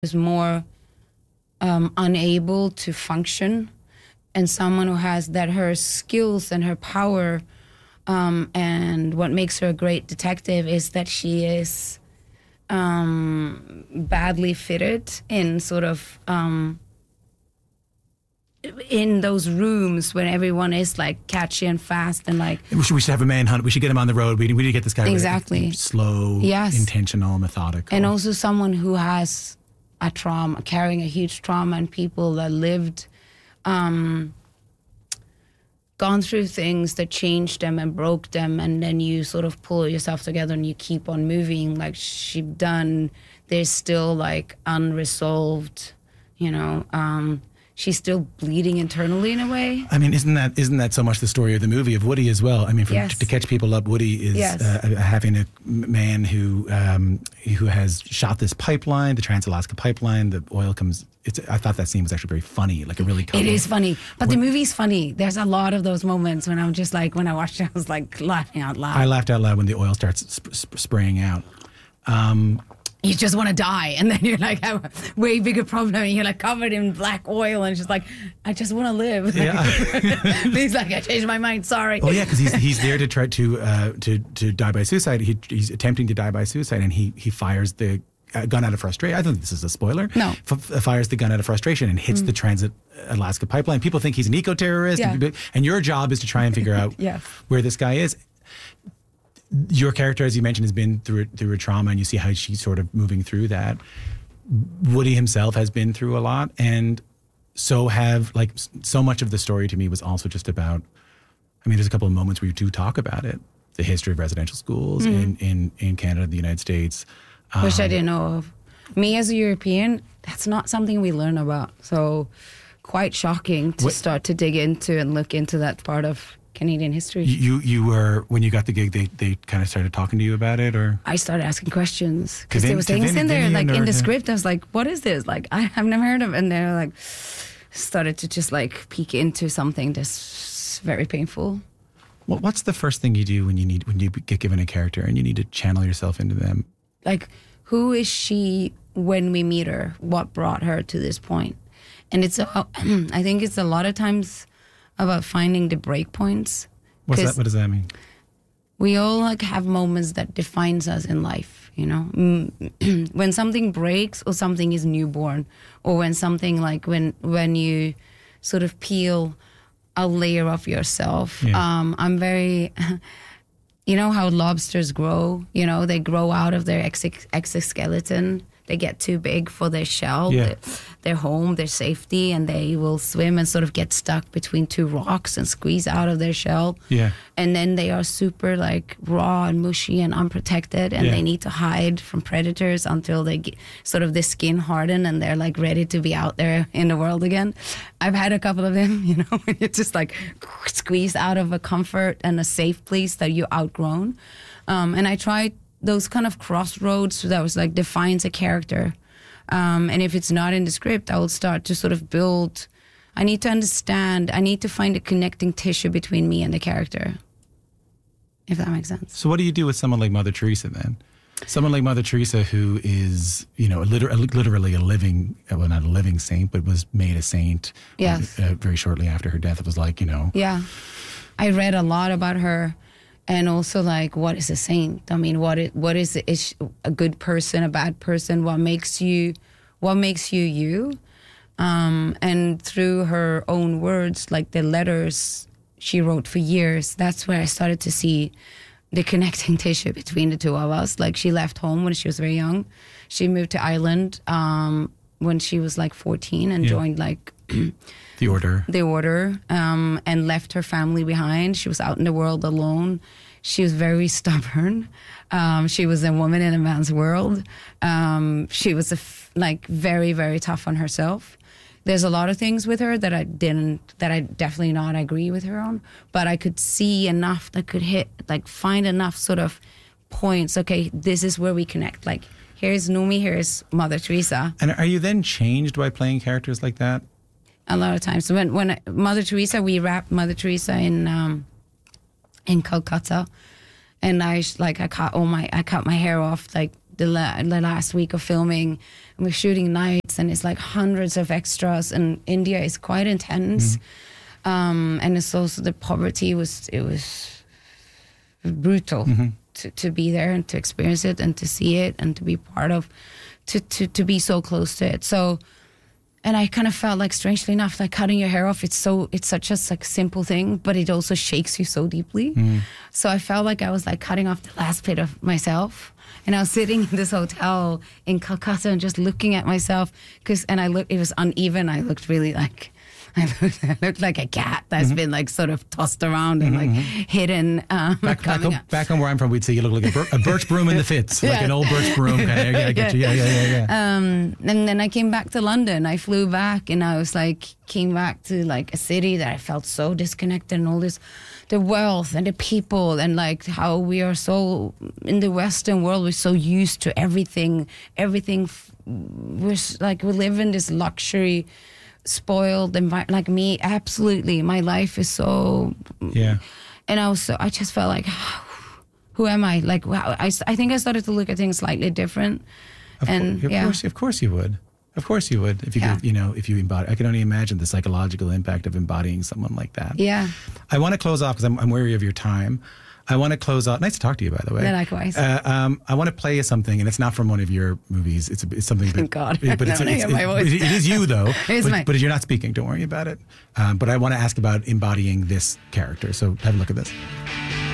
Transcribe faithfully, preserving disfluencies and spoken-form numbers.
is more um, unable to function, and someone who has that her skills and her power um, and what makes her a great detective is that she is um, badly fitted in sort of um, in those rooms when everyone is like catchy and fast and like we should, we should have a manhunt. We should get him on the road. We, we need to get this guy exactly really slow, yes. intentional, methodical, and also someone who has a trauma, carrying a huge trauma, and people that lived, um, gone through things that changed them and broke them, and then you sort of pull yourself together and you keep on moving. Like she's done, there's still like unresolved, you know. Um, she's still bleeding internally in a way. I mean, isn't that isn't that so much the story of the movie of Woody as well? I mean, for, yes. to, to catch people up, Woody is yes. uh, having a man who um, who has shot this pipeline, the Trans-Alaska Pipeline. The oil comes. It's. I thought that scene was actually very funny, like a really. It is funny, but when, the movie's funny. There's a lot of those moments when I'm just like, when I watched it, I was like laughing out loud. I laughed out loud when the oil starts sp- sp- spraying out. Um, You just want to die, and then you're like, have a way bigger problem, and you're like covered in black oil, and it's just like, I just want to live. Yeah. He's like, I changed my mind, sorry. Oh yeah, because he's he's there to try to uh, to to die by suicide. He, he's attempting to die by suicide, and he he fires the uh, gun out of frustration. I don't think this is a spoiler. No, F- fires the gun out of frustration and hits mm. the Trans-Alaska Pipeline. People think he's an eco-terrorist, yeah. and, and your job is to try and figure out yes. where this guy is. Your character, as you mentioned, has been through through a trauma, and you see how she's sort of moving through that. Woody himself has been through a lot, and so have like so much of the story to me was also just about. I mean, there's a couple of moments where you do talk about it, the history of residential schools mm-hmm. in, in in Canada, the United States, um, which I didn't know of. Me as a European, that's not something we learn about. So, quite shocking to what, start to dig into and look into that part of Canadian history. You you were, when you got the gig, they, they kind of started talking to you about it, or? I started asking questions because Vin, there was things Vin, in there, Vin, like or, in the yeah. script. I was like, "What is this?" Like I have never heard of it. And they're like, started to just like peek into something that's very painful. Well, what's the first thing you do when you need when you get given a character and you need to channel yourself into them? Like, who is she when we meet her? What brought her to this point? And it's, a, I think it's a lot of times about finding the break points. What's that? What does that mean? We all like have moments that defines us in life, you know. When something breaks or something is newborn, or when something like when when you sort of peel a layer of yourself. Yeah. Um, I'm very, you know how lobsters grow. You know, they grow out of their exo- exoskeleton. They get too big for their shell, yeah. their, their home, their safety, and they will swim and sort of get stuck between two rocks and squeeze out of their shell. Yeah. And then they are super like raw and mushy and unprotected, and yeah. they need to hide from predators until they get sort of the skin harden and they're like ready to be out there in the world again. I've had a couple of them, you know, when you're just like squeezed out of a comfort and a safe place that you outgrown. Um, and I tried those kind of crossroads that was like defines a character. Um, and if it's not in the script, I will start to sort of build, I need to understand, I need to find a connecting tissue between me and the character, if that makes sense. So what do you do with someone like Mother Teresa then? Someone like Mother Teresa who is, you know, liter- literally a living, well, not a living saint, but was made a saint yes. uh, very shortly after her death. It was like, you know. Yeah. I read a lot about her. And also, like, what is a saint? I mean, what is, what is, is a good person, a bad person? What makes you, what makes you you? Um, and through her own words, like the letters she wrote for years, that's where I started to see the connecting tissue between the two of us. Like, she left home when she was very young. She moved to Ireland um, when she was like fourteen and yeah. joined like the order. The order, um, and left her family behind. She was out in the world alone. She was very stubborn. Um, she was a woman in a man's world. Um, she was a f- like very, very tough on herself. There's a lot of things with her that I didn't, that I definitely not agree with her on. But I could see enough that could hit, like find enough sort of points. Okay, this is where we connect. Like, here's Noomi, here's Mother Teresa. And are you then changed by playing characters like that? A lot of times. When when Mother Teresa, we wrapped Mother Teresa in um, in Calcutta, and I like I cut all my I cut my hair off like the, la- the last week of filming. we're shooting nights, and it's like hundreds of extras, and India is quite intense. Mm-hmm. Um, and it's also the poverty was, it was brutal mm-hmm. to, to be there and to experience it and to see it and to be part of, to, to, to be so close to it. So, and I kind of felt like, strangely enough, like cutting your hair off, it's so, it's such a like simple thing, but it also shakes you so deeply. Mm. So I felt like I was like cutting off the last bit of myself. And I was sitting in this hotel in Calcutta and just looking at myself, because, and I looked, it was uneven. I looked really like, I looked, I looked like a cat that's mm-hmm. been like sort of tossed around and mm-hmm. like hidden. Um, back, back, home, back home where I'm from, we'd say you look like a, bir- a birch broom in the fits, yeah. like an old birch broom kind of. Yeah, I get you. Yeah, yeah, yeah, yeah. Um, and then I came back to London. I flew back, and I was like, came back to like a city that I felt so disconnected, and all this, the wealth and the people, and like how we are so in the Western world, we're so used to everything. Everything, we're like we live in this luxury. Spoiled environment, like me, absolutely. My life is so, yeah. And I was, so, I just felt like, who am I? Like, wow. I, I think I started to look at things slightly different. Of and course, of yeah. course, of course you would. Of course you would. If you yeah. could, you know, if you embody, I can only imagine the psychological impact of embodying someone like that. Yeah. I want to close off because I'm, I'm wary of your time. I want to close out. Nice to talk to you, by the way. Yeah, likewise. Uh, um, I want to play you something, and it's not from one of your movies. It's, it's something. That, Thank God. But it's, no, it's, it's, my voice. it, it is you, though. It's but, mine. But you're not speaking. Don't worry about it. Um, but I want to ask about embodying this character. So have a look at this.